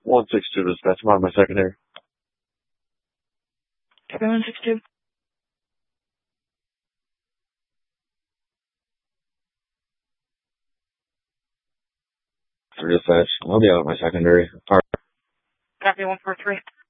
162 dispatch. I'm on my secondary. Copy 162. For dispatch. I'll be out of my secondary. All right. Copy 143.